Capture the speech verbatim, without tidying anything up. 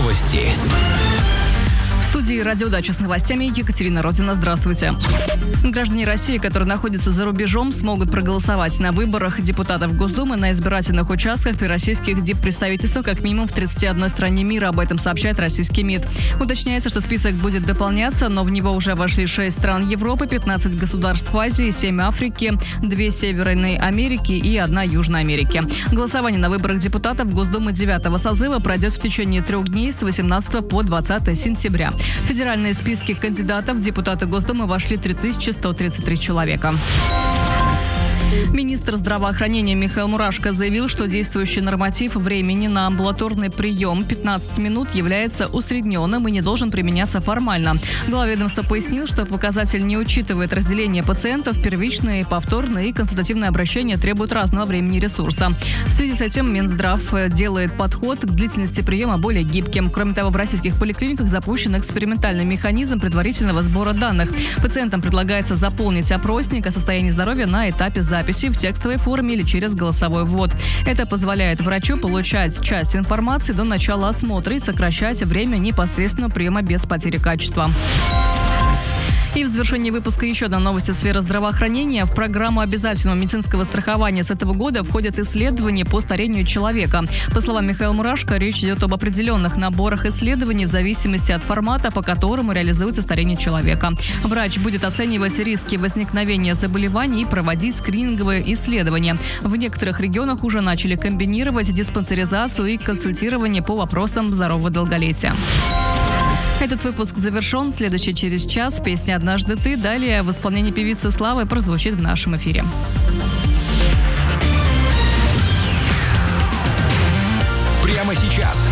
Новости. В студии «Радиодача» с новостями Екатерина Родина. Здравствуйте. Граждане России, которые находятся за рубежом, смогут проголосовать на выборах депутатов Госдумы на избирательных участках при российских диппредставительствах как минимум в тридцати одной стране мира. Об этом сообщает российский МИД. Уточняется, что список будет дополняться, но в него уже вошли шесть стран Европы, пятнадцать государств Азии, семь Африки, две Северной Америки и одна Южной Америки. Голосование на выборах депутатов Госдумы девятого созыва пройдет в течение трех дней с восемнадцатого по двадцатое сентября. В федеральные списки кандидатов в депутаты Госдумы вошли три тысячи сто тридцать три человека. Министр здравоохранения Михаил Мурашко заявил, что действующий норматив времени на амбулаторный прием пятнадцать минут является усредненным и не должен применяться формально. Глава ведомства пояснил, что показатель не учитывает разделение пациентов, первичные, повторные и консультативные обращения требуют разного времени и ресурса. В связи с этим Минздрав делает подход к длительности приема более гибким. Кроме того, в российских поликлиниках запущен экспериментальный механизм предварительного сбора данных. Пациентам предлагается заполнить опросник о состоянии здоровья на этапе записи в текстовой форме или через голосовой ввод. Это позволяет врачу получать часть информации до начала осмотра и сокращать время непосредственного приема без потери качества. И в завершении выпуска еще одна новость из сферы здравоохранения. В программу обязательного медицинского страхования с этого года входят исследования по старению человека. По словам Михаила Мурашко, речь идет об определенных наборах исследований в зависимости от формата, по которому реализуется старение человека. Врач будет оценивать риски возникновения заболеваний и проводить скрининговые исследования. В некоторых регионах уже начали комбинировать диспансеризацию и консультирование по вопросам здорового долголетия. Этот выпуск завершен. Следующий через час. Песня «Однажды ты». Далее в исполнении певицы Славы прозвучит в нашем эфире. Прямо сейчас